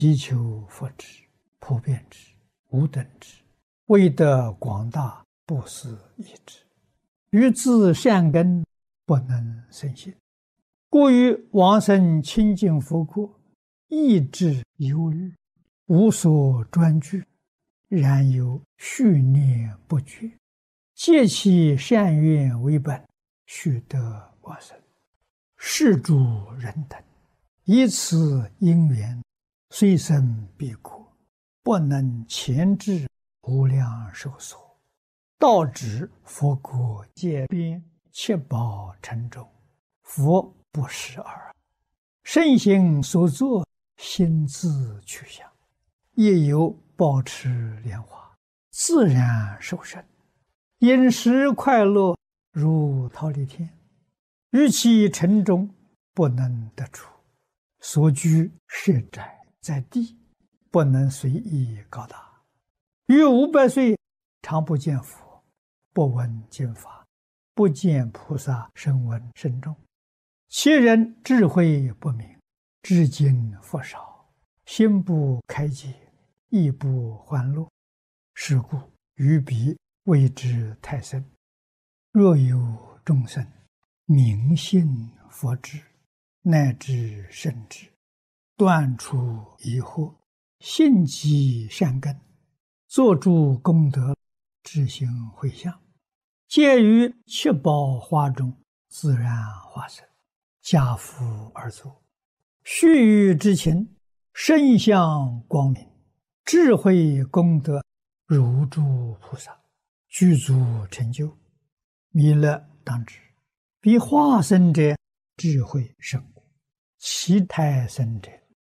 祈求佛之、普遍之、无等之，为得广大不思议之。于自善根不能生信，故于往生清净佛国，意志忧虑，无所专具，然有续念不绝，借其善愿为本，须得往生。是诸人等，以此因缘，虽生彼国，不能前至无量寿所，到指佛国界边，七宝城中，佛不识耳。圣行所作，心自去向，亦有保持莲花，自然受生，饮食快乐如忉利天。于其城中不能得出，所居舍宅在地，不能随意高大。于500岁常不见佛，不闻经法，不见菩萨声闻声众。其人智慧不明，知经佛少，心不开解，亦不欢乐。是故于彼谓之太深。若有众生明信佛智，乃至圣智，断除疑惑，信积善根，作诸功德，自行回向，皆于七宝花中自然化身，家父而坐，须臾之情，身相光明，智慧功德如诸菩萨，具足成就。弥勒当知，彼化身者智慧甚故，其胎生者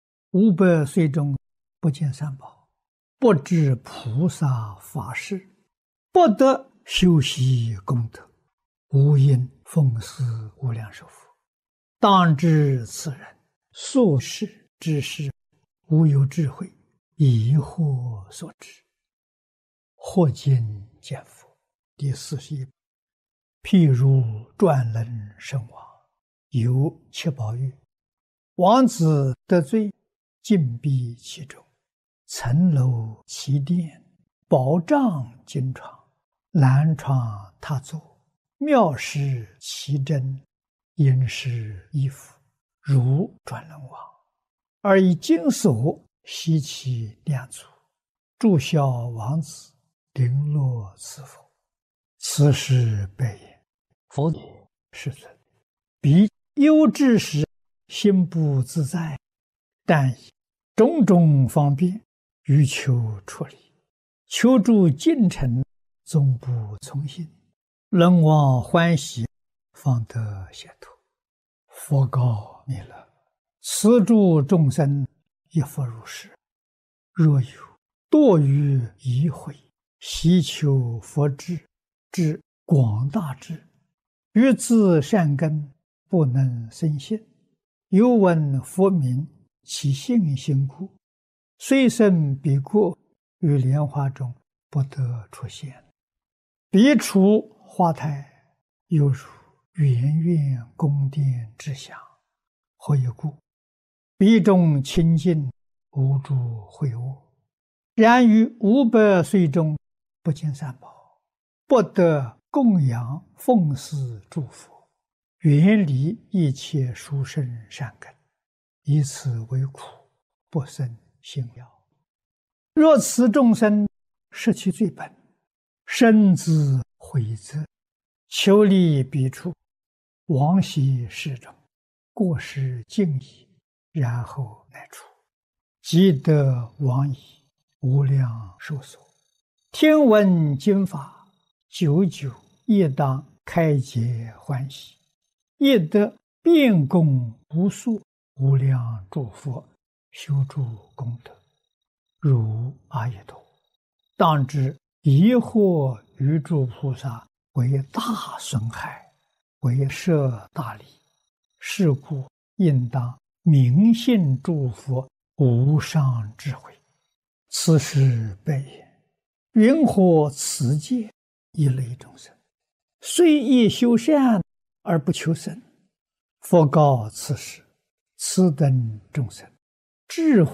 500岁中不见三宝，不知菩萨法事，不得修习功德，无因奉祀无量寿佛。当知此人所事之事，无有智慧，疑惑所致。或今见佛第41。譬如转轮圣王，有七宝玉，王子得罪，禁闭其中，层楼其殿，宝帐金床，蓝床榻座，妙饰其珍，殷实衣服，如转轮王，而以金锁悉其两足，祝孝王子，绫罗赐佛。此时白言：佛也，世尊，彼忧之时，心不自在，但以种种方便，欲求出离，求助近臣，总不从心，人望欢喜，方得解脱。佛告弥勒：此诸众生亦复如是。若有堕于疑悔，希求佛智之广大智，于自善根不能生信，犹闻佛名，其信心故，虽生彼国，于莲花中不得出现。彼处花台，犹如圆圆宫殿之祥。何以故？彼中清净，无诸秽恶。然于500岁中不见三宝，不得供养奉祀诸佛，远离一切殊胜善根，以此为苦，不生信要。若此众生失其罪本，深自悔责，求离彼处，往昔世中，过失尽已，然后乃出，即得往矣，无量寿所。听闻经法，久久亦当开解欢喜，亦得遍供无数无量诸佛，修诸功德，如阿逸多。当知疑惑于诸菩萨，为大损害，为摄大利。是故应当明信诸佛无上智慧。此时白言：云何此界一类众生，虽亦修善而不求生？佛告此时：此等众生智慧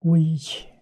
微浅